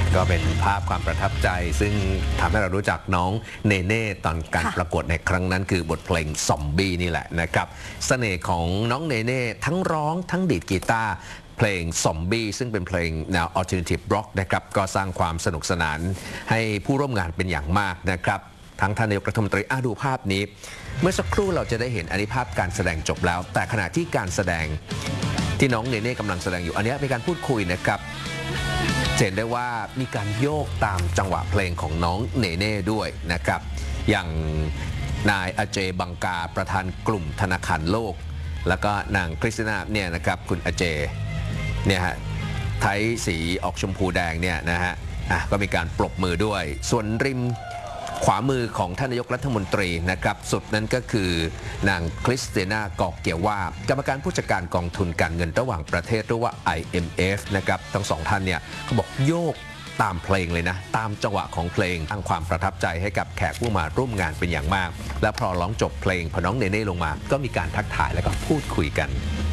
ก็เป็นภาพความประทับใจซึ่งทำให้เรารู้จักน้องเนเน่ตอนการประกวดในครั้งนั้นคือบทเพลงซอมบี้นี่แหละนะครับเสน่ห์ของน้องเนเน่ทั้งร้องทั้งดีดกีตาร์เพลงซอมบี้ซึ่งเป็นเพลงแนว Alternative Rock นะครับก็สร้างความสนุกสนานให้ผู้ร่วมงานเป็นอย่างมากนะครับทั้งท่านนายกรัฐมนตรีดูภาพนี้เมื่อสักครู่เราจะได้เห็นอันนี้ภาพการแสดงจบแล้วแต่ขณะที่การแสดงที่น้องเนเน่กำลังแสดงอยู่อันนี้เป็นการพูดคุยนะครับเห็นได้ว่ามีการโยกตามจังหวะเพลงของน้องเนเน่ด้วยนะครับอย่างนายอเจบังกาประธานกลุ่มธนาคารโลกแล้วก็นางคริสตินาเนี่ยนะครับคุณอเจเนี่ยฮะไทยสีออกชมพูแดงเนี่ยนะฮะก็มีการปรบมือด้วยส่วนริมขวามือของท่านนายกรัฐมนตรีนะครับสุดนั้นก็คือนางคริสตินากอกเกียวว่ากรรมการผู้จัดการกองทุนการเงินระหว่างประเทศหรือว่า IMF นะครับทั้งสองท่านเนี่ยเขาบอกโยกตามเพลงเลยนะตามจังหวะของเพลงสร้างความประทับใจให้กับแขกผู้มาร่วมงานเป็นอย่างมากและพอร้องจบเพลงพอน้องเนเน่ลงมาก็มีการทักทายแล้วก็พูดคุยกัน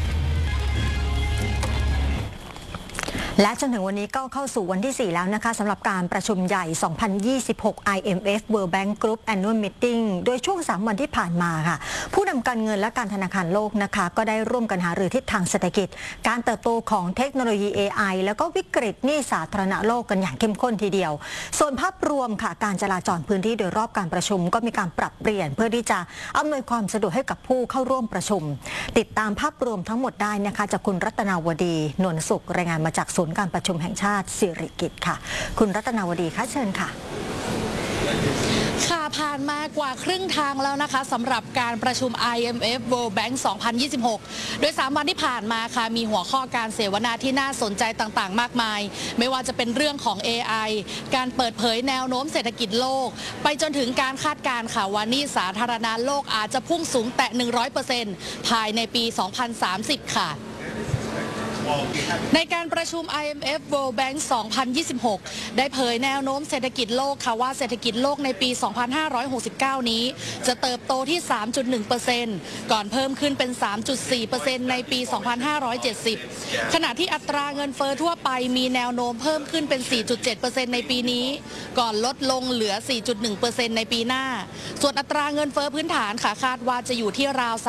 และจนถึงวันนี้ก็เข้าสู่วันที่ 4 แล้วนะคะสำหรับการประชุมใหญ่ 2026 IMF World Bank Group Annual Meeting โดยช่วง 3 วันที่ผ่านมาค่ะผู้นำการเงินและการธนาคารโลกนะคะก็ได้ร่วมกันหารือทิศทางเศรษฐกิจการเติบโตของเทคโนโลยี AI แล้วก็วิกฤตหนี้สาธารณะโลกกันอย่างเข้มข้นทีเดียวส่วนภาพรวมค่ะการจราจรพื้นที่โดยรอบการประชุมก็มีการปรับเปลี่ยนเพื่อที่จะอำนวยความสะดวกให้กับผู้เข้าร่วมประชุมติดตามภาพรวมทั้งหมดได้นะคะจากคุณรัตนาวดีนวลสุขรายงานมาจากศูนย์การประชุมแห่งชาติสิริกิติ์ค่ะคุณรัตนาวดีคะเชิญค่ะค่ะผ่านมากว่าครึ่งทางแล้วนะคะสำหรับการประชุม IMF World Bank 2026 โดย3 วันที่ผ่านมาค่ะมีหัวข้อการเสวนาที่น่าสนใจต่างๆมากมายไม่ว่าจะเป็นเรื่องของ AI การเปิดเผยแนวโน้มเศรษฐกิจโลกไปจนถึงการคาดการณ์ค่ะว่าหนี้สาธารณะโลกอาจจะพุ่งสูงแตะ 100% ภายในปี 2030 ค่ะในการประชุม IMF World Bank 2026 ได้เผยแนวโน้มเศรษฐกิจโลกค่ะว่าเศรษฐกิจโลกในปี 2569 นี้จะเติบโตที่ 3.1% ก่อนเพิ่มขึ้นเป็น 3.4% ในปี 2570 ขณะที่อัตราเงินเฟ้อทั่วไปมีแนวโน้มเพิ่มขึ้นเป็น 4.7% ในปีนี้ก่อนลดลงเหลือ 4.1% ในปีหน้าส่วนอัตราเงินเฟ้อพื้นฐานค่ะคาดว่าจะอยู่ที่ราว